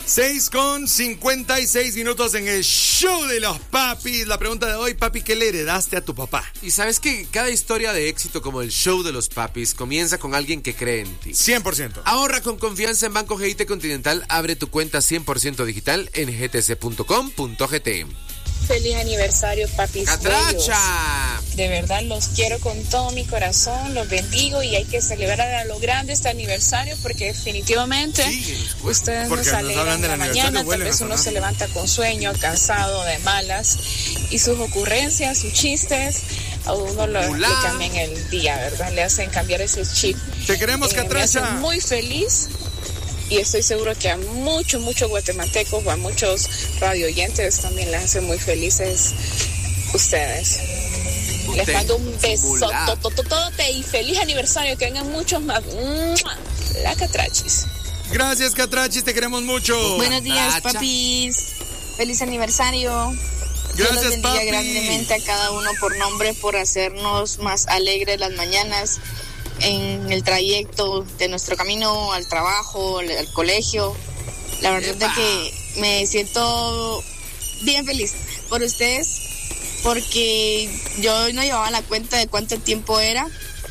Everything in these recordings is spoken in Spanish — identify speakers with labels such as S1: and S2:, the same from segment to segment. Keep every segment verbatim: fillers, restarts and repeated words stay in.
S1: seis con cincuenta y seis minutos en el show de los papis. La pregunta de hoy, papi, ¿qué le heredaste a tu papá?
S2: Y sabes que cada historia de éxito como el show de los papis comienza con alguien que cree en ti.
S1: cien por ciento.
S2: Ahorra con confianza en Banco G I T Continental. Abre tu cuenta cien por ciento digital en g t c punto com punto g t.
S3: Feliz aniversario, papis.
S2: ¡Catracha!
S3: De verdad los quiero con todo mi corazón, los bendigo y hay que celebrar a lo grande este aniversario porque definitivamente
S2: Sí,
S3: ustedes
S1: porque
S3: nos
S1: nos
S3: alegran
S1: hablan
S3: de
S1: del
S3: la
S1: aniversario,
S3: mañana, tal
S1: vuelven
S3: vez
S1: a
S3: uno
S1: sonar.
S3: se levanta con sueño, cansado, de malas y sus ocurrencias, sus chistes, a uno lo, le
S2: Hola.
S3: cambian el día, ¿verdad? Le hacen cambiar ese chip.
S1: Te queremos,
S3: Eh, me
S1: Catracha.
S3: hacen muy feliz. Y estoy seguro que a muchos, muchos guatemaltecos o a muchos radioyentes también les hacen muy felices ustedes. Les
S2: Usted,
S3: mando un beso
S2: simulá.
S3: totototote y feliz aniversario, que vengan muchos más. ¡Mua! La Catrachis.
S1: Gracias, Catrachis, te queremos mucho.
S4: Buenos días,
S2: Catracha.
S4: papis. Feliz aniversario. Dios los
S1: Gracias,
S4: bendiga
S1: papi.
S4: grandemente a cada uno por nombre, por hacernos más alegres las mañanas en el trayecto de nuestro camino al trabajo, al, al colegio. La verdad
S2: ¡Epa!
S4: es que me siento bien feliz por ustedes porque yo no llevaba la cuenta de cuánto tiempo era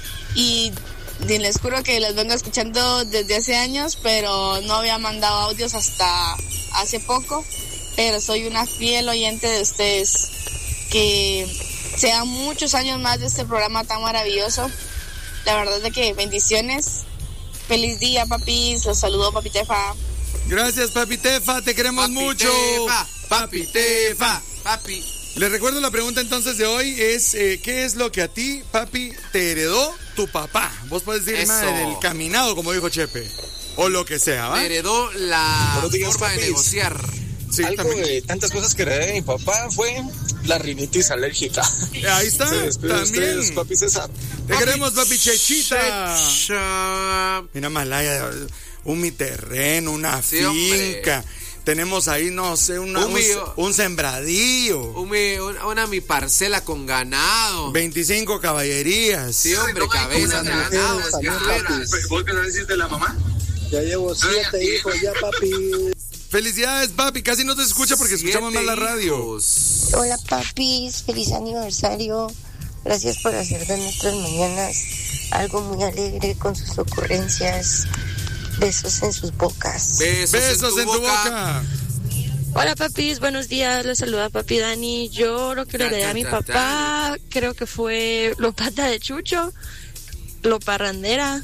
S4: y y les juro que los vengo escuchando desde hace años, pero no había mandado audios hasta hace poco, pero soy una fiel oyente de ustedes. Que sean muchos años más de este programa tan maravilloso. La verdad es que bendiciones. Feliz día, papis. Los saludo, papi Tefa.
S1: Gracias, papi Tefa, te queremos
S2: Papi
S1: mucho.
S2: Tefa, papi Tefa, papi.
S1: Les recuerdo la pregunta entonces de hoy es, eh, ¿qué es lo que a ti, papi, te heredó tu papá? Vos puedes decir,
S2: Eso.
S1: madre, del caminado, como dijo Chepe, o lo que sea, ¿va?
S2: Me heredó la
S5: Buenos días,
S2: forma de
S5: papis.
S2: negociar.
S1: Sí,
S5: Algo
S1: también.
S5: de tantas cosas que heredé de mi papá fue la rinitis alérgica.
S1: Ahí está,
S5: Se despide de
S1: también.
S5: ustedes, papi César.
S1: Te queremos, papi Chechita.
S2: Checha.
S1: Mira, Malaya, un mi terreno, una
S2: Sí, hombre.
S1: finca. Tenemos ahí, no sé, una-
S2: Un
S1: un,
S2: mío.
S1: un sembradío.
S2: Un mi- una, una mi parcela con ganado.
S1: veinticinco caballerías.
S2: Sí, hombre, cabezas de ganado. escaleras.
S6: ¿Vos qué decís de la mamá?
S7: Ya llevo siete hijos ya, papi.
S1: Felicidades, papi. Casi no te escucha porque escuchamos más la
S2: Siete
S1: radio.
S2: hijos.
S8: Hola papis, feliz aniversario. Gracias por hacer de nuestras mañanas algo muy alegre con sus ocurrencias. Besos en sus bocas.
S2: Besos,
S1: Besos
S2: en tu boca.
S9: Hola papis, buenos días, les saluda papi Dani. Yo lo que le heredé a mi papá creo que fue lo pata de Chucho, lo parrandera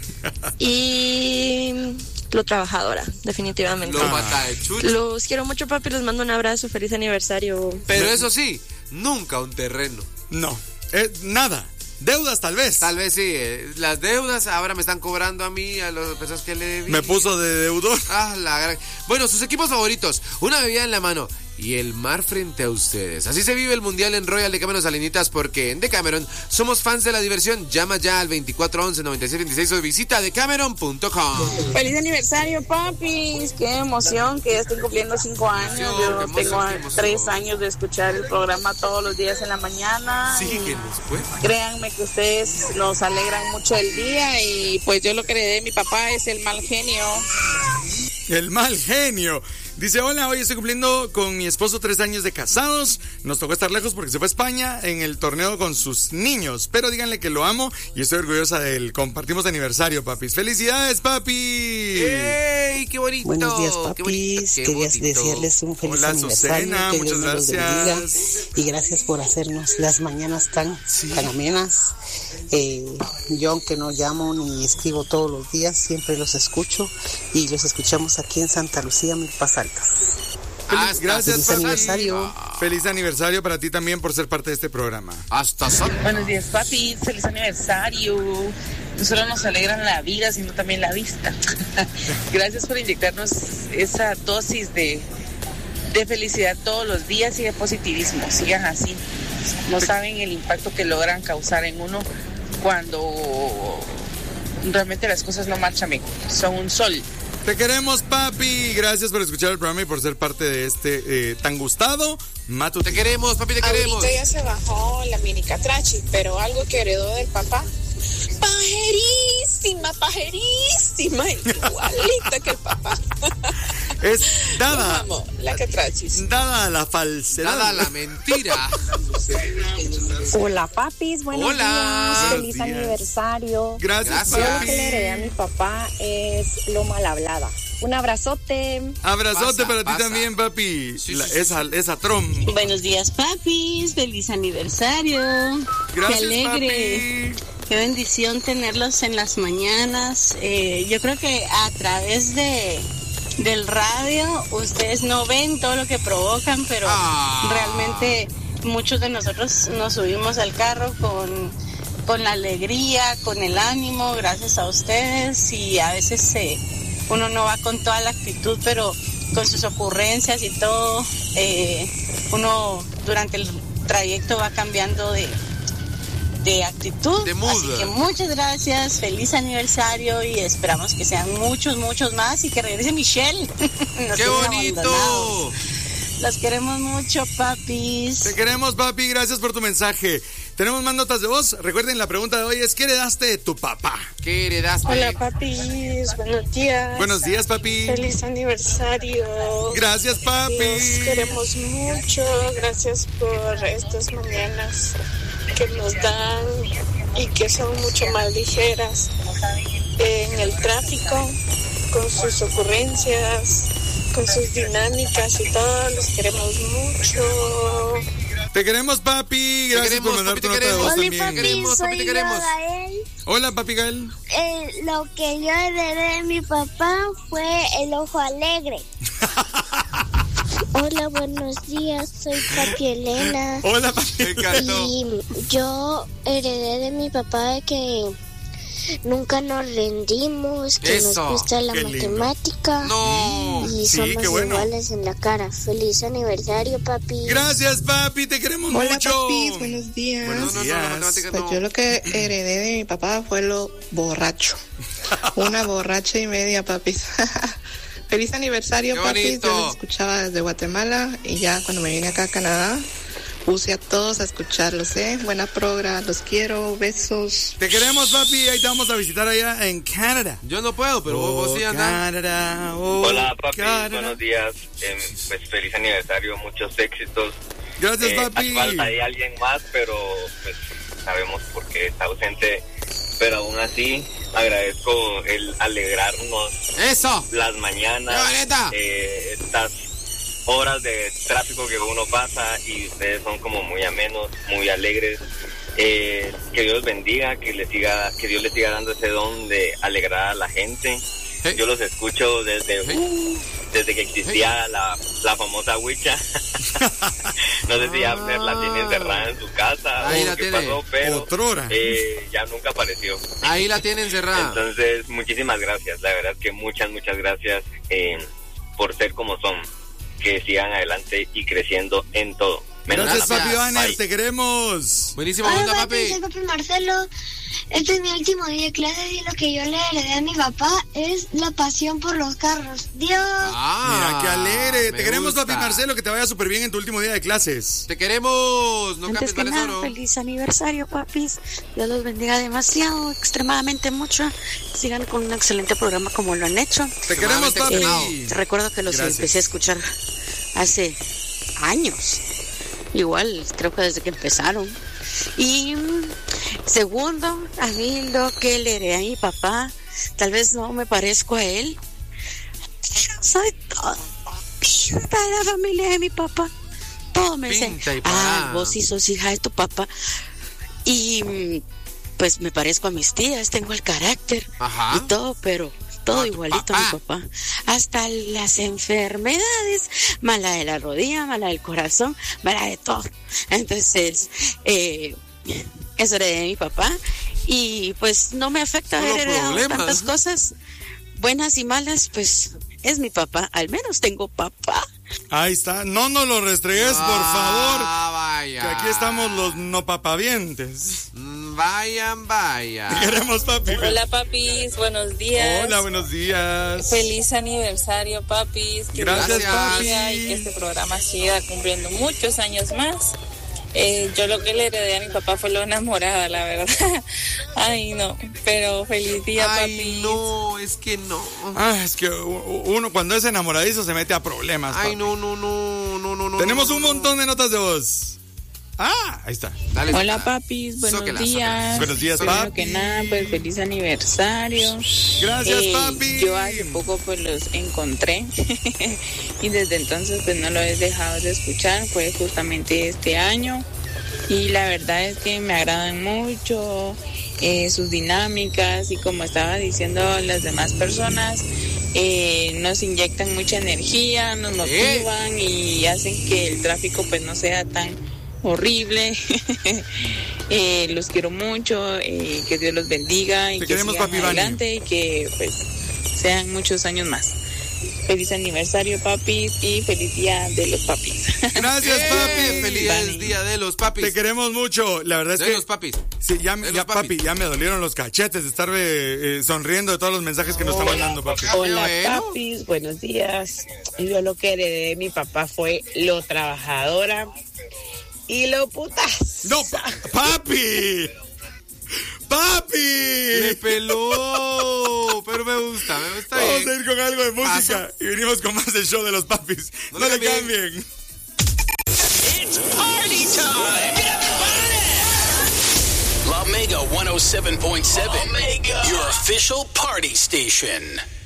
S9: y lo trabajadora, definitivamente.
S2: Lo mata de chucho.
S9: Los quiero mucho papi, les mando un abrazo, feliz aniversario.
S2: Pero eso sí, nunca un terreno.
S1: No, eh, nada. Deudas tal vez.
S2: Tal vez sí. eh, Las deudas ahora me están cobrando a mí, a las personas que le debí.
S1: Me puso de deudor.
S2: Ah, la gran... Bueno, sus equipos favoritos. Una bebida en la mano y el mar frente a ustedes. Así se vive el Mundial en Royal Decameron Salinitas porque en Decameron somos fans de la diversión. Llama ya al veinticuatro once noventa y seis veintiséis o visita decameron punto com.
S3: Feliz aniversario, papis. Qué emoción que ya estoy cumpliendo cinco años.
S2: Emoción,
S3: Yo
S2: qué emoción,
S3: tengo
S2: qué emoción.
S3: tres años de escuchar el programa todos los días en la mañana.
S2: Síguenos, pues.
S3: Créanme que ustedes nos alegran mucho el día y pues yo lo que heredé de mi papá es el mal genio.
S1: El mal genio. Dice, hola, hoy estoy cumpliendo con mi esposo tres años de casados. Nos tocó estar lejos porque se fue a España en el torneo con sus niños. Pero díganle que lo amo y estoy orgullosa de él. Compartimos aniversario, papis. ¡Felicidades, papi!
S2: ¡Ey, qué bonito!
S10: Buenos días,
S2: qué bonito,
S10: papis.
S2: qué
S10: Quería
S2: bonito.
S10: desearles un feliz
S1: Hola,
S10: aniversario.
S1: Azucena,
S10: que
S1: muchas
S10: Dios me los
S1: gracias.
S10: bendiga. Y gracias por hacernos las mañanas tan, tan amenas. Eh, yo, aunque no llamo ni escribo todos los días, siempre los escucho y los escuchamos aquí en Santa Lucía, Milpas Altas.
S1: Feliz, gracias,
S10: Feliz
S1: papi.
S10: aniversario.
S1: Feliz aniversario para ti también por ser parte de este programa.
S2: Hasta San...
S3: Buenos días, papi. Feliz aniversario. No solo nos alegran la vida, sino también la vista. Gracias por inyectarnos esa dosis de, de felicidad todos los días y de positivismo. Sigan así. No saben el impacto que logran causar en uno cuando realmente las cosas no marchan bien. Son un sol.
S1: Te queremos, papi. Gracias por escuchar el programa y por ser parte de este eh, tan gustado matutino.
S2: Te queremos, papi, te queremos.
S3: Ahorita ya se bajó la mini catrachi, pero algo que heredó del papá. Pajerísima, pajerísima, igualita que el papá.
S1: Es dada.
S3: Vamos, la que trachis.
S1: Dada la falsedad.
S2: Dada la mentira.
S6: Hola, papis. Buenos
S2: Hola.
S6: días.
S1: Buenos
S6: Feliz
S1: días.
S6: aniversario.
S1: Gracias,
S2: Gracias.
S6: Yo lo
S1: papi.
S6: que le heredé a mi papá es lo mal hablada. Un abrazote.
S1: Abrazote
S2: Pasa,
S1: para
S2: pasa.
S1: ti también, papi.
S2: Sí,
S1: La-
S2: sí, sí,
S1: esa, esa trom.
S11: Buenos días, papis. Feliz aniversario.
S1: Gracias,
S11: Qué alegre.
S1: papi.
S11: Qué bendición tenerlos en las mañanas. Eh, yo creo que a través de del radio ustedes no ven todo lo que provocan, pero
S2: Ah.
S11: realmente muchos de nosotros nos subimos al carro con, con la alegría, con el ánimo, gracias a ustedes, y a veces eh, uno no va con toda la actitud, pero con sus ocurrencias y todo, eh, uno durante el trayecto va cambiando de, de actitud.
S2: De mood.
S11: Así que muchas gracias, feliz aniversario y esperamos que sean muchos, muchos más y que regrese Michelle. Nos
S2: ¡Qué
S11: tienen
S2: bonito!
S11: abandonados. Los queremos mucho, papis.
S1: Te queremos, papi. Gracias por tu mensaje. Tenemos más notas de voz. Recuerden, la pregunta de hoy es: ¿qué heredaste de tu papá?
S2: ¿Qué heredaste?
S12: Hola, papis. Buenos días.
S1: Buenos días, papi.
S12: Feliz aniversario.
S1: Gracias, papi.
S12: Los queremos mucho. Gracias por estas mañanas que nos dan y que son mucho más ligeras en el tráfico, con sus ocurrencias, con sus dinámicas y todo. Los queremos mucho.
S1: Te queremos, papi. Gracias
S2: queremos,
S1: por mandar
S2: papi,
S1: tu
S2: te
S1: nota de
S2: queremos.
S1: voz
S2: Oli,
S1: también.
S2: papi. queremos,
S13: soy
S2: papi, te queremos.
S13: yo, Gael.
S1: Hola, papi Gael.
S13: Eh, lo que yo heredé de mi papá fue el ojo alegre. Hola, buenos días, soy papi Elena.
S1: Hola, papi.
S2: Me encantó.
S13: Y yo heredé de mi papá de que nunca nos rendimos, que
S2: Eso,
S13: nos gusta la
S1: qué lindo.
S13: matemática.
S2: No.
S13: Y
S1: Sí,
S13: somos
S1: qué bueno.
S13: iguales en la cara. Feliz aniversario, papi.
S1: Gracias, papi. Te queremos
S14: Hola,
S1: mucho.
S14: papis, buenos días.
S1: Buenos
S2: No, no, no,
S1: días.
S2: la matemática
S14: Pues
S2: no.
S14: yo lo que heredé de mi papá fue lo borracho. Una borracha y media, papis. Feliz aniversario,
S2: Qué
S14: papis.
S2: bonito.
S14: Yo los escuchaba desde Guatemala y ya cuando me vine acá a Canadá puse a todos a escucharlos, ¿eh? Buena progra, los quiero, besos.
S1: Te queremos, papi. Ahí te vamos a visitar allá en Canadá.
S2: Yo no puedo, pero vos, vos sí andás.
S1: Canadá, oh,
S15: Hola, papi,
S1: Canadá.
S15: buenos días. Eh, pues feliz aniversario, muchos éxitos.
S1: Gracias,
S15: Eh,
S1: papi.
S15: hace falta de alguien más, pero pues sabemos por qué está ausente. Pero aún así, agradezco el alegrarnos
S2: ¡Eso!
S15: las mañanas,
S2: ¡Qué bonita!
S15: eh, estas horas de tráfico que uno pasa y ustedes son como muy amenos, muy alegres. Eh, que Dios bendiga, que le siga, que Dios le siga dando ese don de alegrar a la gente.
S2: Hey.
S15: Yo los escucho desde
S2: Hey.
S15: uh, desde que existía la, la famosa Wicha. No sé si ya
S2: Ah.
S15: la tiene encerrada en su casa
S2: Ahí
S15: o
S2: la
S15: qué
S2: tiene.
S15: pasó, pero
S1: Otrora.
S15: eh, ya nunca apareció.
S2: Ahí la tienen cerrada.
S15: Entonces, muchísimas gracias. La verdad que muchas, muchas gracias eh, por ser como son. Que sigan adelante y creciendo en todo. Menos
S1: Gracias,
S15: en la
S1: papi
S15: vida.
S1: Banner.
S15: Bye.
S1: Te queremos.
S2: Buenísimo,
S13: Hola,
S2: onda,
S13: papi,
S2: papi.
S13: soy papi Marcelo. Este es mi último día de clases y lo que yo le heredé a mi papá es la pasión por los carros. Dios.
S2: Ah,
S1: Mira, qué alegre.
S2: me
S1: Te queremos,
S2: gusta.
S1: papi Marcelo. Que te vaya súper bien en tu último día de clases.
S2: Te queremos. No
S9: Antes
S2: cambies
S9: que
S2: vales
S9: nada,
S2: oro.
S9: feliz aniversario, papis. Dios los bendiga demasiado, extremadamente mucho. Sigan con un excelente programa como lo han hecho.
S1: Te queremos, papi.
S9: Eh, recuerdo que los
S1: Gracias.
S9: empecé a escuchar hace años. Igual, creo que desde que empezaron. Y mm, segundo, a mí lo que le heredé a mi papá, tal vez no me parezco a él, pero soy toda la familia de mi papá. Todo me dicen,
S2: Pinta y
S9: ah,
S2: parada.
S9: vos sí sos hija de tu papá. Y mm, pues me parezco a mis tías, tengo el carácter
S2: Ajá.
S9: y todo, pero todo
S2: Ah, tu
S9: igualito a mi
S2: papá.
S9: papá. Hasta las enfermedades, mala de la rodilla, mala del corazón, mala de todo. Entonces, eh, eso heredé de mi papá y pues no me afecta
S2: Solo
S9: haber heredado
S2: problemas.
S9: tantas cosas buenas y malas, pues es mi papá, al menos tengo papá.
S1: Ahí está. No nos lo restregues, por
S2: Ah,
S1: favor.
S2: vaya.
S1: Que aquí estamos los no papavientes.
S2: Mm, Vayan, vaya.
S1: Te queremos, papi.
S16: Hola, papis, buenos días.
S1: Hola, buenos días.
S16: Feliz aniversario, papis. Que
S1: Gracias,
S16: Dios los
S1: papi.
S16: bendiga y que este programa siga cumpliendo muchos años más. Eh, yo lo que le heredé a mi papá fue lo enamorada, la verdad. Ay, no, pero feliz día,
S2: Ay,
S16: papi.
S2: no, es que no.
S1: Ah, es que uno cuando es enamoradizo se mete a problemas.
S2: Ay,
S1: papi.
S2: no, no, no, no, no, no.
S1: Tenemos
S2: no,
S1: un
S2: no.
S1: montón de notas de voz. Ah, ahí está.
S2: Dale,
S16: Hola,
S2: soca.
S16: papis, buenos
S2: Zóquela,
S16: días.
S2: zóquela.
S1: Buenos días,
S16: Primero
S1: papi.
S16: que nada, pues feliz aniversario.
S1: Gracias,
S16: Eh,
S1: papi.
S16: Yo hace poco pues los encontré y desde entonces pues no lo he dejado de escuchar. Fue justamente este año y la verdad es que me agradan mucho eh, sus dinámicas y como estaba diciendo las demás personas, eh, nos inyectan mucha energía, nos motivan y hacen que el tráfico pues no sea tan horrible. eh, los quiero mucho, eh, que Dios los bendiga y
S1: Te
S16: que
S1: queremos,
S16: sigan
S1: papi, Vani.
S16: adelante y que pues sean muchos años más. Feliz aniversario, papis, y feliz día de los papis.
S1: Gracias, papi.
S2: Feliz
S16: Vani.
S2: día de los papis.
S1: Te queremos mucho. La verdad es
S2: De
S1: que
S2: los papis.
S1: sí, ya,
S2: De
S1: ya
S2: los papis.
S1: papi, ya me dolieron los cachetes de estar eh, eh, sonriendo de todos los mensajes que nos están mandando, papi.
S17: Hola,
S2: bueno.
S17: papis, buenos días. Yo lo que heredé de mi papá fue lo trabajadora y lo putas.
S1: No, pa- papi. ¡Papi!
S2: Me peló. Pero me gusta, me gusta
S1: Vamos
S2: bien.
S1: a ir con algo de música
S2: Pasa.
S1: y venimos con más del show de los papis. No,
S2: No
S1: le
S2: le cambien.
S1: cambien.
S18: It's party time! Get La Mega one oh seven point seven. Your official party station.